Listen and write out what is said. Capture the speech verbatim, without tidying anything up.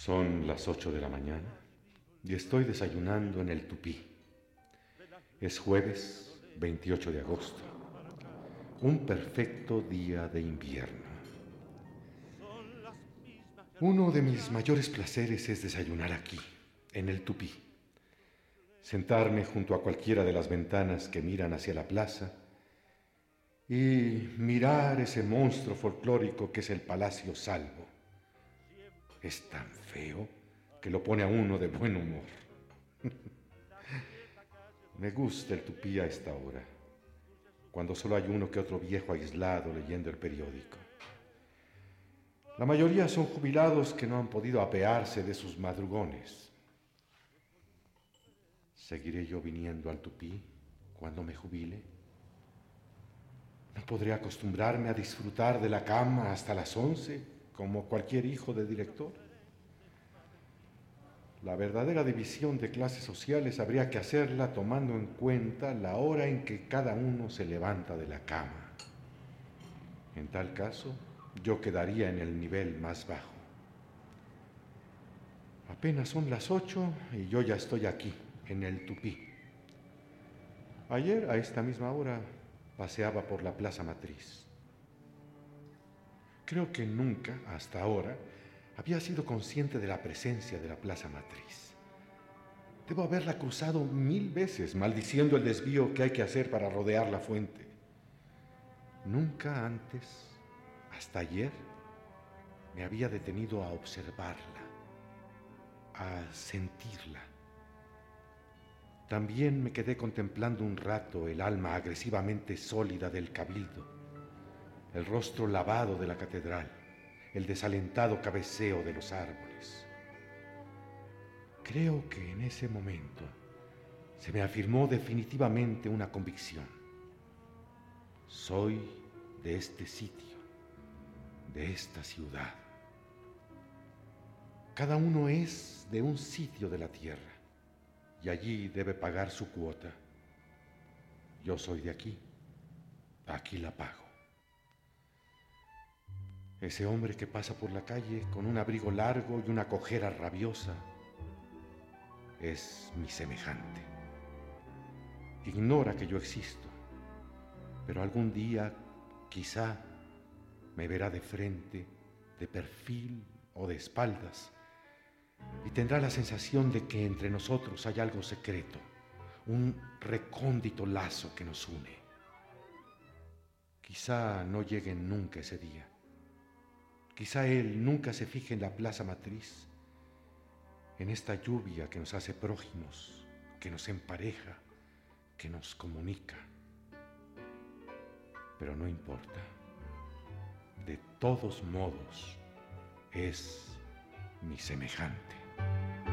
Son las ocho de la mañana y estoy desayunando en el Tupí. Es jueves veintiocho de agosto, un perfecto día de invierno. Uno de mis mayores placeres es desayunar aquí, en el Tupí. Sentarme junto a cualquiera de las ventanas que miran hacia la plaza y mirar ese monstruo folclórico que es el Palacio Salvo. Es tan feo que lo pone a uno de buen humor. Me gusta el Tupí a esta hora, cuando solo hay uno que otro viejo aislado leyendo el periódico. La mayoría son jubilados que no han podido apearse de sus madrugones. ¿Seguiré yo viniendo al Tupí cuando me jubile? ¿No podré acostumbrarme a disfrutar de la cama hasta las once, como cualquier hijo de director? La verdadera división de clases sociales habría que hacerla tomando en cuenta la hora en que cada uno se levanta de la cama. En tal caso, yo quedaría en el nivel más bajo. Apenas son las ocho y yo ya estoy aquí, en el Tupí. Ayer, a esta misma hora, paseaba por la Plaza Matriz. Creo que nunca, hasta ahora, había sido consciente de la presencia de la Plaza Matriz. Debo haberla cruzado mil veces, maldiciendo el desvío que hay que hacer para rodear la fuente. Nunca antes, hasta ayer, me había detenido a observarla, a sentirla. También me quedé contemplando un rato el alma agresivamente sólida del cabildo, el rostro lavado de la catedral, el desalentado cabeceo de los árboles. Creo que en ese momento se me afirmó definitivamente una convicción. Soy de este sitio, de esta ciudad. Cada uno es de un sitio de la tierra y allí debe pagar su cuota. Yo soy de aquí, aquí la pago. Ese hombre que pasa por la calle con un abrigo largo y una cojera rabiosa es mi semejante. Ignora que yo existo, pero algún día, quizá, me verá de frente, de perfil o de espaldas, y tendrá la sensación de que entre nosotros hay algo secreto, un recóndito lazo que nos une. Quizá no llegue nunca ese día. Quizá él nunca se fije en la Plaza Matriz, en esta lluvia que nos hace prójimos, que nos empareja, que nos comunica. Pero no importa. De todos modos, es mi semejante.